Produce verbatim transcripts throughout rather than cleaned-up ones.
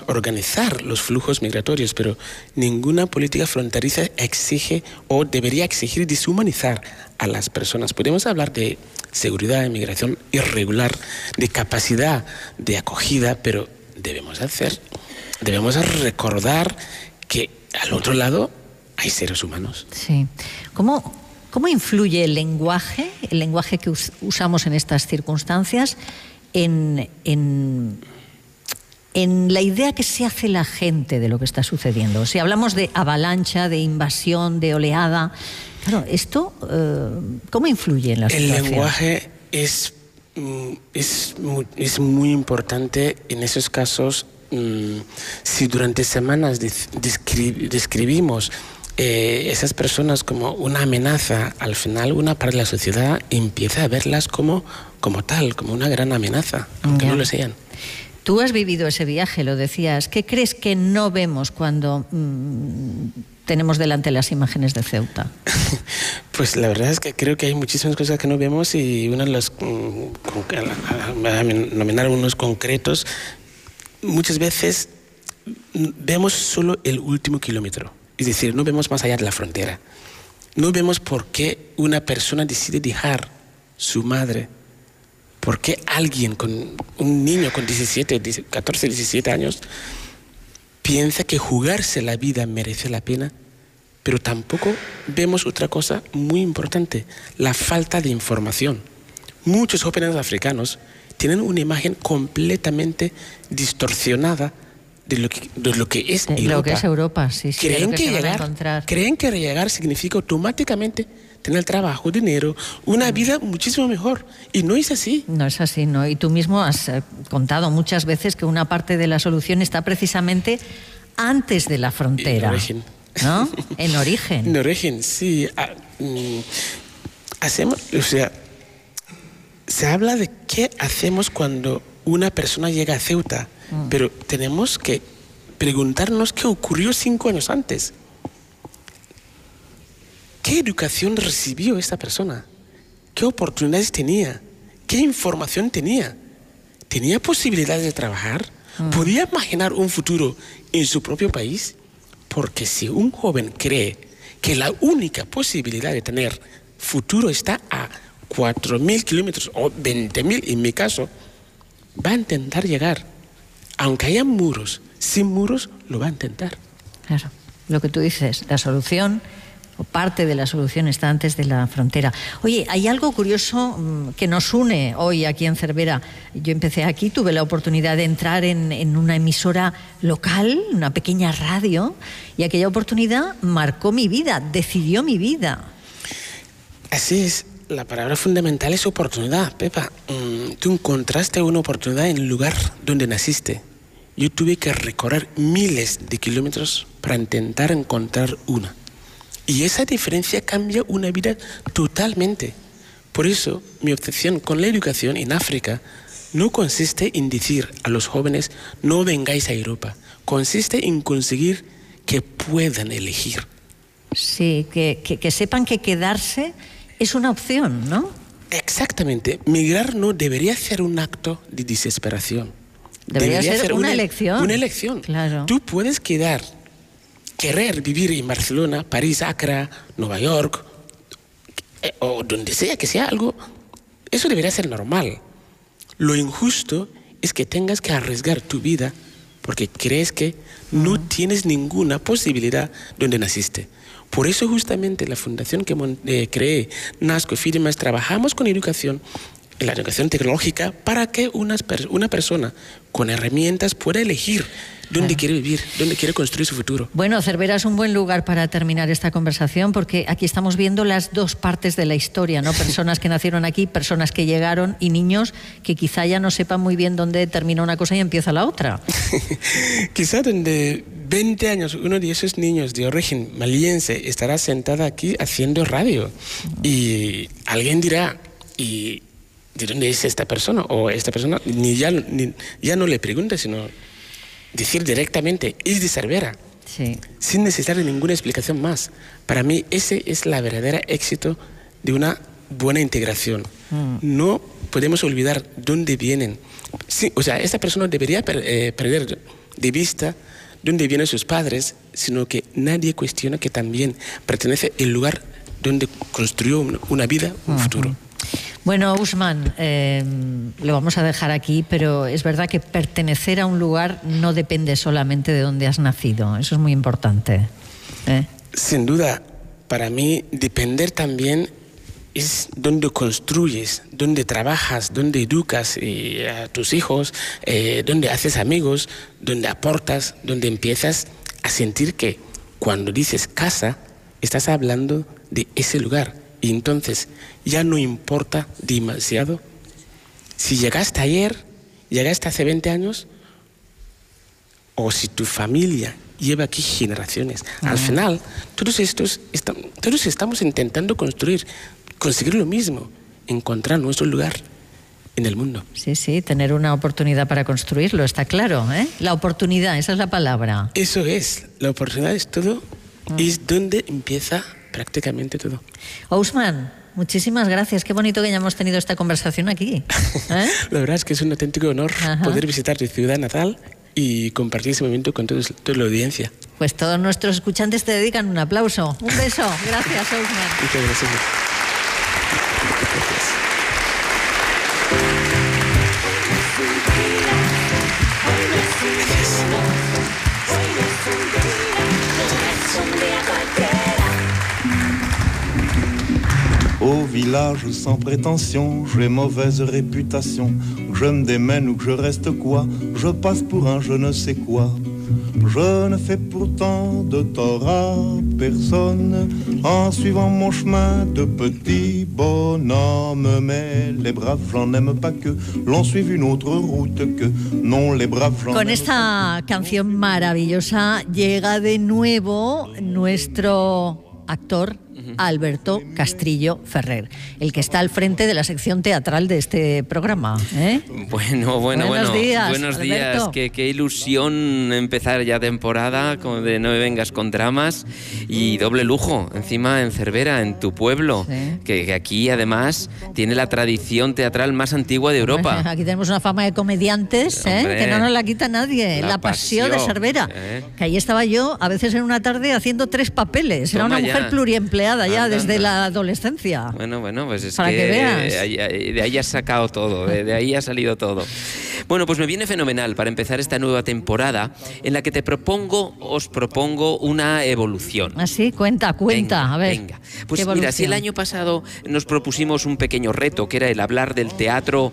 organizar los flujos migratorios, pero ninguna política fronteriza exige o debería exigir deshumanizar a las personas. Podemos hablar de seguridad, de migración irregular, de capacidad de acogida, pero debemos hacer, debemos recordar que al otro lado hay seres humanos. Sí. ¿Cómo, cómo influye el lenguaje, el lenguaje que us usamos en estas circunstancias, en, en, en la idea que se hace la gente de lo que está sucediendo? Si hablamos de avalancha, de invasión, de oleada, claro, esto, eh, ¿cómo influye en la situación? El lenguaje es, es, es muy importante en esos casos. Si durante semanas descri describimos eh, esas personas como una amenaza, al final una parte de la sociedad empieza a verlas como, como tal, como una gran amenaza, aunque ya no lo sean. Tú has vivido ese viaje, lo decías. ¿Qué crees que no vemos cuando mmm, tenemos delante las imágenes de Ceuta? Pues la verdad es que creo que hay muchísimas cosas que no vemos, y una de las, mmm, a nominar unos concretos, muchas veces vemos solo el último kilómetro, es decir, no vemos más allá de la frontera. No vemos por qué una persona decide dejar su madre, por qué alguien, con un niño con diecisiete, catorce, diecisiete años, piensa que jugarse la vida merece la pena, pero tampoco vemos otra cosa muy importante, la falta de información. Muchos jóvenes africanos tienen una imagen completamente distorsionada de lo que, de lo que es de Europa. Lo que es Europa, sí, sí. Creen que, que, que llegar, creen que llegar significa automáticamente tener trabajo, dinero, una vida muchísimo mejor. Y no es así. No es así, ¿no? Y tú mismo has eh, contado muchas veces que una parte de la solución está precisamente antes de la frontera. En origen. ¿No? En origen. En origen, sí. Ah, mm, hacemos, o sea... Se habla de qué hacemos cuando una persona llega a Ceuta, mm. pero tenemos que preguntarnos qué ocurrió cinco años antes. ¿Qué educación recibió esta persona? ¿Qué oportunidades tenía? ¿Qué información tenía? ¿Tenía posibilidades de trabajar? Mm. ¿Podía imaginar un futuro en su propio país? Porque si un joven cree que la única posibilidad de tener futuro está a cuatro mil kilómetros o veinte mil en mi caso, va a intentar llegar. Aunque haya muros, sin muros lo va a intentar. Claro, lo que tú dices, la solución o parte de la solución está antes de la frontera. Oye, hay algo curioso mmm, que nos une hoy aquí en Cervera. Yo empecé aquí, tuve la oportunidad de entrar en, en una emisora local, una pequeña radio, y aquella oportunidad marcó mi vida, decidió mi vida. Así es. La palabra fundamental es oportunidad, Pepa. Mm, tú encontraste una oportunidad en el lugar donde naciste. Yo tuve que recorrer miles de kilómetros para intentar encontrar una. Y esa diferencia cambia una vida totalmente. Por eso, mi obsesión con la educación en África no consiste en decir a los jóvenes, no vengáis a Europa. Consiste en conseguir que puedan elegir. Sí, que, que, que sepan que quedarse es una opción, ¿no? Exactamente. Migrar no debería ser un acto de desesperación. Debería, debería ser, ser una, una elección. Una elección. Claro. Tú puedes quedar, querer vivir en Barcelona, París, Accra, Nueva York, eh, o donde sea que sea algo. Eso debería ser normal. Lo injusto es que tengas que arriesgar tu vida porque crees que no mm. tienes ninguna posibilidad donde naciste. Por eso justamente la fundación que eh, creé, Nasco y Fidemas, trabajamos con educación, la educación tecnológica, para que unas per una persona con herramientas pueda elegir dónde claro. quiere vivir, dónde quiere construir su futuro. Bueno, Cervera es un buen lugar para terminar esta conversación, porque aquí estamos viendo las dos partes de la historia, ¿no? Personas que nacieron aquí, personas que llegaron y niños que quizá ya no sepan muy bien dónde termina una cosa y empieza la otra. Quizá donde veinte años uno de esos niños de origen maliense estará sentada aquí haciendo radio y alguien dirá, ¿y de dónde es esta persona? O esta persona ni ya, ni, ya no le pregunta, sino decir directamente, es de Cervera, sí. sin necesitar ninguna explicación más. Para mí ese es la verdadera éxito de una buena integración. Mm. No podemos olvidar dónde vienen. Sí, o sea, esta persona debería per, eh, perder de vista dónde vienen sus padres, sino que nadie cuestiona que también pertenece el lugar donde construyó una vida, un uh-huh. futuro. Bueno, Ousmane, eh, lo vamos a dejar aquí, pero es verdad que pertenecer a un lugar no depende solamente de dónde has nacido. Eso es muy importante. ¿eh? Sin duda, para mí, depender también es dónde construyes, dónde trabajas, dónde educas eh, a tus hijos, eh, dónde haces amigos, dónde aportas, dónde empiezas a sentir que cuando dices casa, estás hablando de ese lugar. Y entonces ya no importa demasiado si llegaste ayer, llegaste hace veinte años, o si tu familia lleva aquí generaciones. Ah. Al final, todos estos, está, todos estamos intentando construir, conseguir lo mismo, encontrar nuestro lugar en el mundo. Sí, sí, tener una oportunidad para construirlo, está claro, ¿eh? La oportunidad, esa es la palabra. Eso es, la oportunidad es todo, ah. es donde empieza prácticamente todo. Ousmane, muchísimas gracias. Qué bonito que hayamos tenido esta conversación aquí. ¿eh? La verdad es que es un auténtico honor Ajá. poder visitar tu ciudad natal y compartir ese momento con todos, toda la audiencia. Pues todos nuestros escuchantes te dedican un aplauso. Un beso. Gracias, Ousmane. Muchas gracias. Au village sans prétention, j'ai mauvaise réputation. Je me démène ou que je reste quoi, je passe pour un je ne sais quoi. Je ne fais pourtant de tort à personne en suivant mon chemin de petit bonhomme. Mais les braves, j'en aime pas que l'on suive une autre route que non, les braves, j'en Con esta canción maravillosa llega de nuevo nuestro actor Alberto Castrillo Ferrer, el que está al frente de la sección teatral de este programa. ¿eh? Bueno, bueno, buenos bueno. Días, buenos Alberto. días. Qué, qué ilusión empezar ya temporada como de No me vengas con dramas y doble lujo encima en Cervera, en tu pueblo, sí. que, que aquí además tiene la tradición teatral más antigua de Europa. Aquí tenemos una fama de comediantes ¿eh? que no nos la quita nadie. La, la pasión, pasión de Cervera. ¿eh? Que ahí estaba yo a veces en una tarde haciendo tres papeles. Era Toma una mujer ya. pluriempleada ya anda, desde anda. la adolescencia. Bueno, bueno, pues es Para que, que veas. De, ahí, de ahí has sacado todo, de, de ahí ha salido todo. Bueno, pues me viene fenomenal para empezar esta nueva temporada en la que te propongo, os propongo una evolución. ¿Ah, sí? Cuenta, cuenta, venga, a ver. Venga. Pues mira, si el año pasado nos propusimos un pequeño reto, que era el hablar del teatro,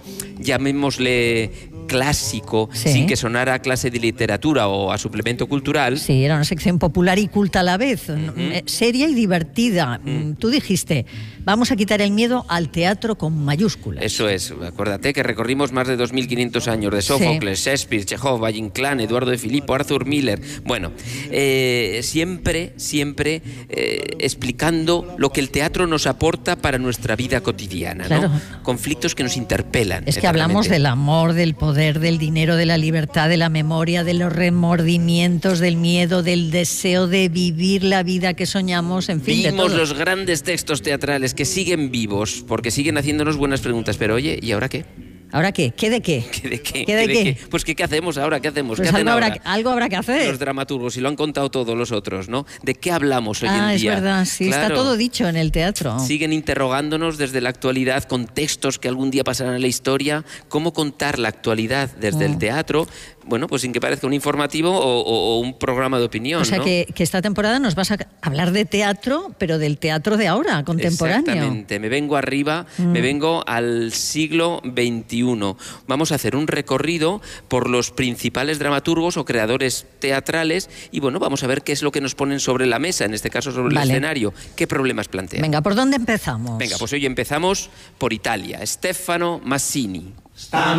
llamémosle clásico, sí. sin que sonara a clase de literatura o a suplemento cultural. Sí, era una sección popular y culta a la vez, uh-huh. seria y divertida. Uh-huh. Tú dijiste, vamos a quitar el miedo al teatro con mayúsculas. Eso es, acuérdate que recorrimos más de dos mil quinientos años de Sófocles, sí. Shakespeare, Chekhov, Valle Inclán, Eduardo de Filippo, Arthur Miller. Bueno, eh, siempre, siempre eh, explicando lo que el teatro nos aporta para nuestra vida cotidiana, claro. ¿no? Conflictos que nos interpelan. Es que hablamos del amor, del poder, del dinero, de la libertad, de la memoria, de los remordimientos, del miedo, del deseo de vivir la vida que soñamos, en fin, Vimos de todo. Los grandes textos teatrales que siguen vivos porque siguen haciéndonos buenas preguntas, pero oye, ¿y ahora qué? ¿Ahora qué? ¿Qué de qué? ¿Qué de qué? ¿Qué de ¿Qué qué? de qué? Pues ¿qué, ¿qué hacemos ahora? ¿Qué hacemos? Pues ¿Qué algo, hacen habrá, ahora? algo habrá que hacer. Los dramaturgos, y lo han contado todos los otros, ¿no? ¿De qué hablamos hoy ah, en día? Ah, es verdad, sí, claro. Está todo dicho en el teatro. Siguen interrogándonos desde la actualidad con textos que algún día pasarán en la historia, cómo contar la actualidad desde oh. el teatro, bueno, pues sin que parezca un informativo o, o, o un programa de opinión. O sea, ¿no? que, que esta temporada nos vas a hablar de teatro, pero del teatro de ahora, contemporáneo. Exactamente, me vengo arriba, mm. me vengo al siglo veintiuno. Vamos a hacer un recorrido por los principales dramaturgos o creadores teatrales y bueno, vamos a ver qué es lo que nos ponen sobre la mesa, en este caso sobre vale. el escenario, qué problemas plantean. Venga, ¿por dónde empezamos? Venga, pues hoy empezamos por Italia, Stefano Massini.